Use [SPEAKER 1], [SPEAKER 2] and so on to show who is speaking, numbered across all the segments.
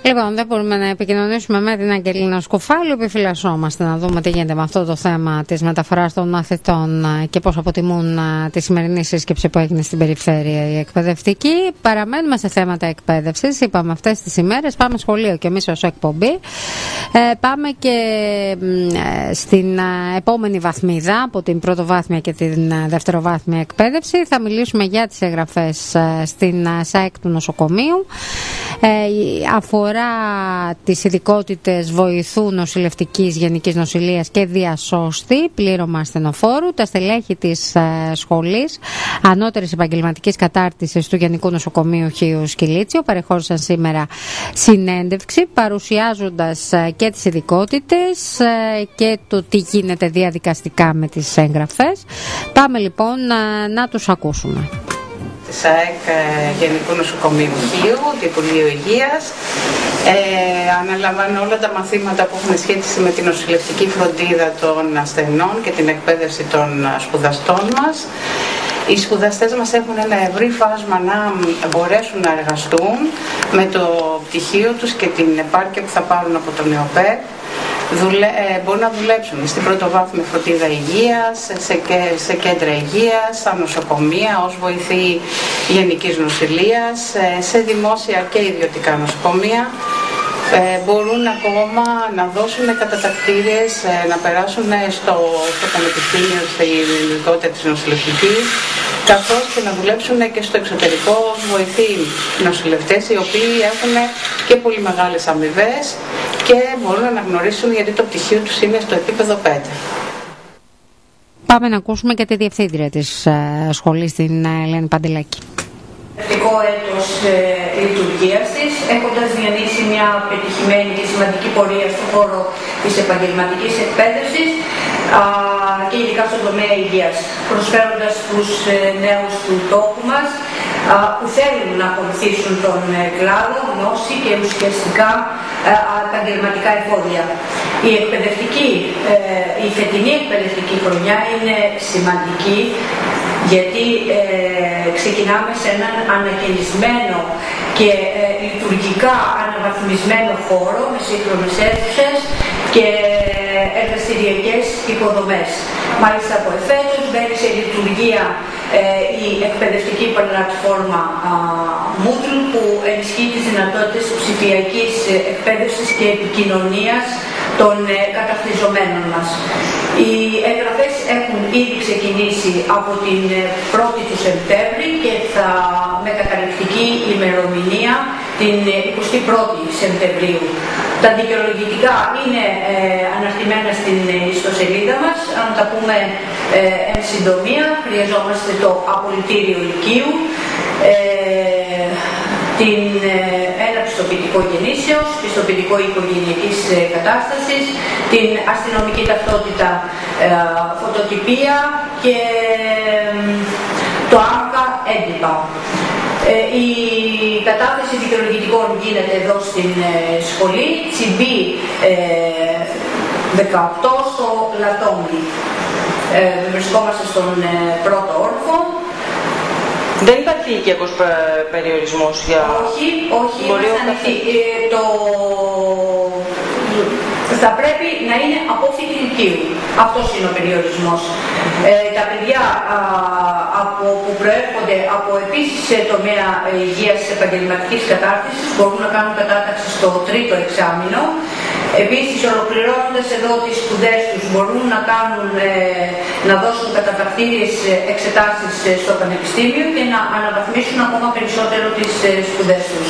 [SPEAKER 1] Λοιπόν, δεν μπορούμε να επικοινωνήσουμε με την Αγγελίνα Σκουφάλου. Επιφυλασσόμαστε να δούμε τι γίνεται με αυτό το θέμα της μεταφοράς των μαθητών και πώς αποτιμούν τη σημερινή σύσκεψη που έγινε στην περιφέρεια η εκπαιδευτική. Παραμένουμε σε θέματα εκπαίδευσης. Είπαμε αυτές τις ημέρες πάμε σχολείο και εμείς ως εκπομπή. Πάμε και στην επόμενη βαθμίδα από την πρωτοβάθμια και την δευτεροβάθμια εκπαίδευση. Θα μιλήσουμε για τις εγγραφές στην ΣΑΕΚ του νοσοκομείου. Αφορά τις ειδικότητες βοηθού νοσηλευτικής γενικής νοσηλείας και διασώστη, πλήρωμα ασθενοφόρου. Τα στελέχη της σχολής ανώτερης επαγγελματικής κατάρτισης του Γενικού Νοσοκομείου Χίου Σκυλίτσιο παρεχώρησαν σήμερα συνέντευξη παρουσιάζοντας και τις ειδικότητες και το τι γίνεται διαδικαστικά με τις εγγραφές. Πάμε λοιπόν να τους ακούσουμε.
[SPEAKER 2] ΣΑΕΚ Γενικού Νοσοκομείου Χίου, του Υπουργείου Υγείας. Αναλαμβάνω όλα τα μαθήματα που έχουν σχέση με την νοσηλευτική φροντίδα των ασθενών και την εκπαίδευση των σπουδαστών μας. Οι σπουδαστές μας έχουν ένα ευρύ φάσμα να μπορέσουν να εργαστούν με το πτυχίο τους και την επάρκεια που θα πάρουν από τον ΕΟΠΕ. Μπορούν να δουλέψουν στην πρωτοβάθμια φροντίδα υγείας, σε κέντρα υγείας, στα νοσοκομεία, ως βοηθοί γενικής νοσηλείας, σε δημόσια και ιδιωτικά νοσοκομεία. Μπορούν ακόμα να δώσουν κατατακτήριες, να περάσουν στο πανεπιστήμιο, στην ειδικότητα της νοσηλευτικής, καθώς και να δουλέψουν και στο εξωτερικό ως βοηθοί νοσηλευτές, οι οποίοι έχουν και πολύ μεγάλες αμοιβές και μπορούν να αναγνωρίσουν γιατί το πτυχίο τους είναι στο επίπεδο 5.
[SPEAKER 1] Πάμε να ακούσουμε και τη διευθύντρια της σχολής, την Ελένη Παντελάκη.
[SPEAKER 3] Ευτικό έτος λειτουργίας της, έχοντας διανύσει μια πετυχημένη και σημαντική πορεία στον χώρο της επαγγελματικής εκπαίδευσης και ειδικά στον τομέα υγείας, προσφέροντας στους νέους του τόπου μας που θέλουν να ακολουθήσουν τον κλάδο, γνώση και ουσιαστικά επαγγελματικά εφόδια. Η φετινή εκπαιδευτική χρονιά είναι σημαντική γιατί ξεκινάμε σε έναν ανακαινισμένο και λειτουργικά αναβαθμισμένο χώρο με σύγχρονες αίθουσες και εργαστηριακές υποδομές. Μάλιστα από εφέτος μπαίνει σε λειτουργία η εκπαιδευτική πλατφόρμα Moodle που ενισχύει τις δυνατότητες ψηφιακής εκπαίδευσης και επικοινωνίας των καταρτιζομένων μας. Οι εγγραφές έχουν ήδη ξεκινήσει από την 1η του Σεπτέμβρη και με καταληκτική ημερομηνία την 21η Σεπτεμβρίου. Τα δικαιολογητικά είναι αναρτημένα στην ιστοσελίδα μας. Αν τα πούμε εν συντομία, χρειαζόμαστε το απολυτήριο Λυκείου, ένα πιστοποιητικό γεννήσεως, πιστοποιητικό οικογενειακής κατάστασης, την αστυνομική ταυτότητα, φωτοτυπία και το άμκα έντυπα. Η κατάθεση δικαιολογητικών γίνεται εδώ στην σχολή, Τσιμπή 18 στο Λατόμι. Βρισκόμαστε στον πρώτο όροφο.
[SPEAKER 4] Δεν υπάρχει οικιακός περιορισμός για...
[SPEAKER 3] Όχι, είμαστε ανοιχτοί. Θα πρέπει να είναι απόφοιτοι λυκείου. Αυτός είναι ο περιορισμός. Τα παιδιά που προέρχονται από επίσης σε τομέα υγείας της επαγγελματικής κατάρτισης μπορούν να κάνουν κατάταξη στο 3ο εξάμηνο. Επίσης, ολοκληρώνοντας εδώ τις σπουδές τους, μπορούν να δώσουν κατατακτήριες εξετάσεις στο πανεπιστήμιο και να αναβαθμίσουν ακόμα περισσότερο τις σπουδές τους.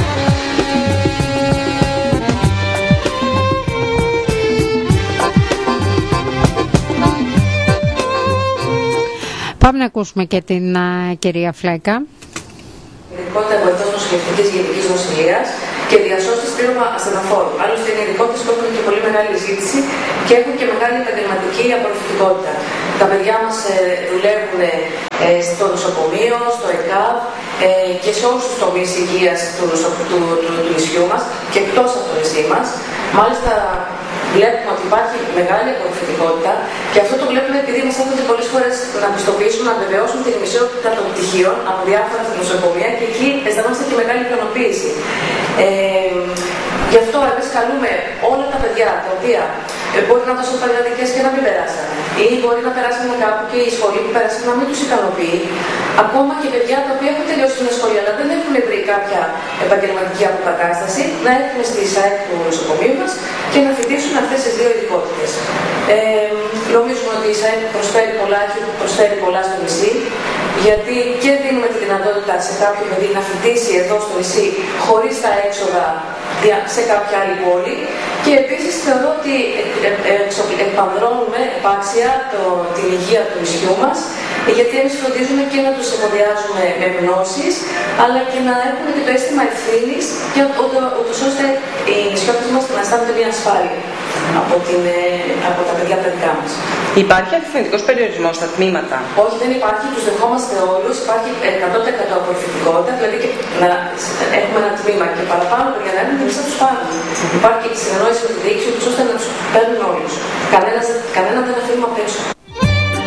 [SPEAKER 1] Πάμε να ακούσουμε και την κυρία Φλέκα.
[SPEAKER 5] Ειδικότητα βοηθός νοσηλευτικής γενικής νοσηλείας και διασώστης πλήρωμα ασθενοφόρου. Άλλωστε είναι ειδικότητες που έχουν και πολύ μεγάλη ζήτηση και έχουν και μεγάλη επαγγελματική απορροφητικότητα. Τα παιδιά μας δουλεύουν στο νοσοκομείο, στο ΕΚΑΒ και σε όλους τους τομείς υγείας του νησιού μας και εκτός από το νησί μας. Μάλιστα βλέπουμε ότι υπάρχει μεγάλη απορροφητικότητα και αυτό το βλέπουμε επειδή μας έρχονται πολλές φορές να πιστοποιήσουμε, να βεβαιώσουν την ημισότητα των πτυχίων από διάφορα νοσοκομεία και εκεί αισθανόμαστε και μεγάλη ικανοποίηση. Γι' αυτό εμείς καλούμε όλα τα παιδιά τα οποία μπορεί να δώσουν πανελλαδικές και να μην περάσουν, ή μπορεί να περάσουν κάπου και η σχολή που πέρασαν να μην τους ικανοποιεί. Ακόμα και παιδιά τα οποία έχουν τελειώσει την σχολή αλλά δεν έχουν βρει κάποια επαγγελματική αποκατάσταση, να έρθουν στη ΣΑΕΚ του νοσοκομείου μας και να φοιτήσουν αυτές τις δύο ειδικότητες. Νομίζουμε ότι η ΣΑΕΚ προσφέρει πολλά, έχει προσφέρει πολλά στο νησί, γιατί και δίνουμε τη δυνατότητα σε κάποιο παιδί να φοιτήσει εδώ στο νησί χωρίς τα έξοδα σε κάποια άλλη πόλη, και επίσης θεωρώ ότι εκπανδρώνουμε επάξια την υγεία του νησιού μας, γιατί εμείς φροντίζουμε και να τους εφοδιάζουμε με γνώσεις, αλλά και να έχουν και το αίσθημα ευθύνης, ούτως ώστε οι νησιώτες μας να αισθάνονται μια ασφάλεια από τα παιδιά τα δικά μας.
[SPEAKER 4] Υπάρχει αριθμητικός περιορισμός στα τμήματα?
[SPEAKER 5] Όχι, δεν υπάρχει, τους δεχόμαστε όλους, υπάρχει 100% απορριφητικότητα, δηλαδή και να έχουμε ένα τμήμα και παραπάνω για να έχουμε, εμείς θα τους πάρουμε. Υπάρχει και συνεννόηση με τη διοίκηση, ώστε να τους παίρνουν όλους. Κανένα δεν αφήνουμε απ' έξω.